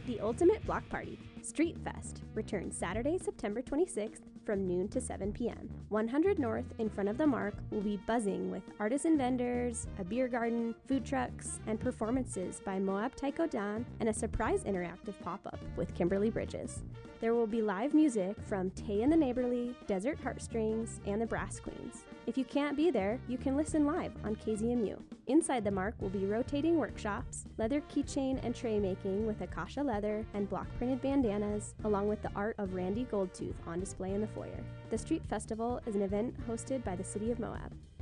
The Ultimate Block Party, Street Fest, returns Saturday, September 26th from noon to 7 p.m. 100 North in front of the Mark will be buzzing with artisan vendors, a beer garden, food trucks, and performances by Moab Taiko Dan and a surprise interactive pop-up with Kimberly Bridges. There will be live music from Tay and the Neighborly, Desert Heartstrings, and the Brass Queens. If you can't be there, you can listen live on KZMU. Inside the Mark will be rotating workshops, leather keychain and tray making with Akasha leather and block printed bandanas, along with the art of Randy Goldtooth on display in the foyer. The Street Festival is an event hosted by the City of Moab.